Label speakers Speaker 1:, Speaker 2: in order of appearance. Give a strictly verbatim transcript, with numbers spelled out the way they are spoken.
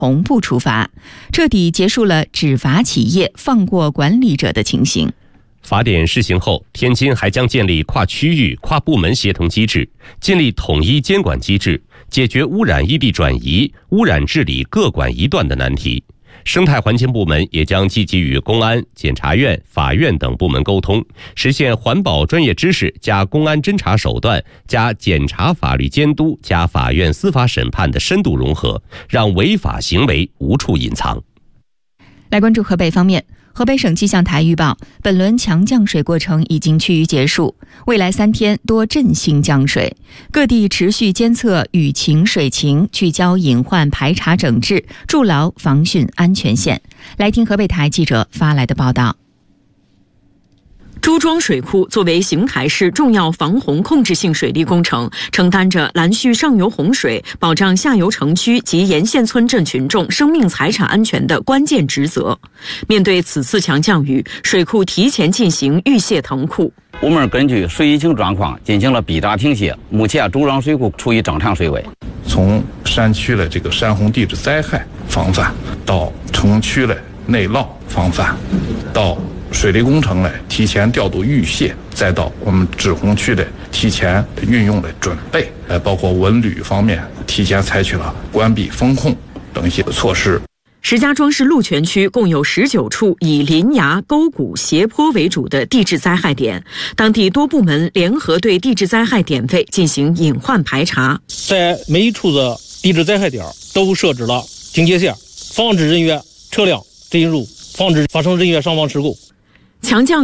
Speaker 1: 同步处罚，彻底结束了只罚企业放过管理者的情形。
Speaker 2: 法典施行后，天津还将建立跨区域、跨部门协同机制，建立统一监管机制，解决污染异地转移、污染治理各管一段的难题。生态环境部门也将积极与公安、检察院、法院等部门沟通，实现环保专业知识加公安侦查手段加检察法律监督加法院司法审判的深度融合，让违法行为无处隐藏。
Speaker 1: 来关注河北方面，河北省气象台预报，本轮强降水过程已经趋于结束，未来三天多阵性降水，各地持续监测雨情水情，聚焦隐患排查整治，筑牢防汛安全线。来听河北台记者发来的报道。
Speaker 3: 朱庄水库作为邢台市重要防洪控制性水利工程，承担着拦蓄上游洪水、保障下游城区及沿线村镇群众生命财产安全的关键职责。面对此次强降雨，水库提前进行预泄腾库。
Speaker 4: 我们根据水疫情状况进行了逼闸停泄，目前朱庄水库处于正常水位。
Speaker 5: 从山区的这个山洪地质灾害防范，到城区的内涝防范，到水利工程呢提前调度预泄，再到我们治洪区的提前运用的准备，呃，包括文旅方面提前采取了关闭封控等一些措施。
Speaker 3: 石家庄市鹿泉区共有十九处以林崖、沟谷、斜坡为主的地质灾害点，当地多部门联合对地质灾害点位进行隐患排查。
Speaker 6: 在每一处的地质灾害点都设置了警戒线，防止人员、车辆进入，防止发生人员伤亡事故。
Speaker 3: 强降